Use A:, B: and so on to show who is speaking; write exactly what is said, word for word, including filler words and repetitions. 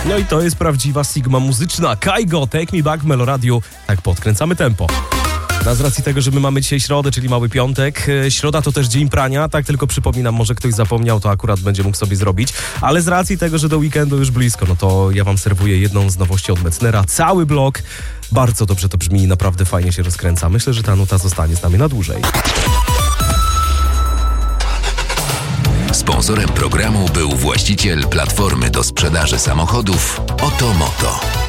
A: No i to jest prawdziwa Sigma muzyczna. Kaigo, Take Me Back w Meloradiu. Tak podkręcamy tempo. A z racji tego, że my mamy dzisiaj środę, czyli mały piątek, środa to też dzień prania, tak tylko przypominam, może ktoś zapomniał, to akurat będzie mógł sobie zrobić, ale z racji tego, że do weekendu już blisko, no to ja wam serwuję jedną z nowości od Mecnera, cały blok, bardzo dobrze to brzmi i naprawdę fajnie się rozkręca, myślę, że ta nuta zostanie z nami na dłużej.
B: Sponsorem programu był właściciel platformy do sprzedaży samochodów Oto Moto.